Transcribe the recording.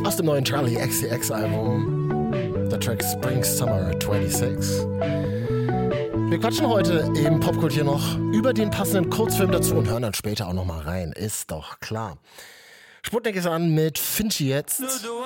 Aus dem neuen Charlie XCX Album. Der Track Spring Summer 26. Wir quatschen heute im Popkultur noch über den passenden Kurzfilm dazu und hören dann später auch noch mal rein. Ist doch klar. Sputnik ist an mit Finchi jetzt.